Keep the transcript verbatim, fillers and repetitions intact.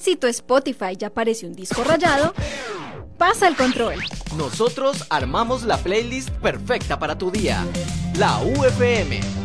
Si tu Spotify ya parece un disco rayado, pasa el control. Nosotros armamos la playlist perfecta para tu día. La U F M.